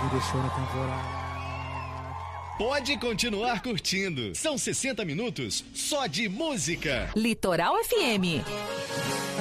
me deixou na temporada. Pode continuar curtindo. São 60 minutos só de música. Litoral FM.